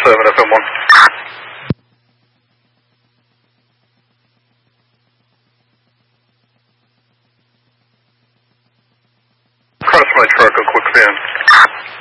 7 FM1. Cross my truck on quick fan.